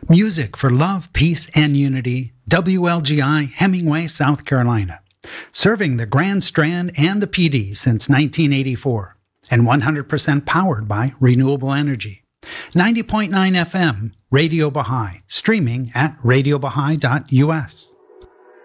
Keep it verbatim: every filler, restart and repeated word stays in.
Music for love, peace, and unity. W L G I, Hemingway, South Carolina. Serving the Grand Strand and the P D since nineteen eighty-four. And one hundred percent powered by renewable energy. ninety point nine F M, Radio Baha'i. Streaming at radio baha'i dot U S.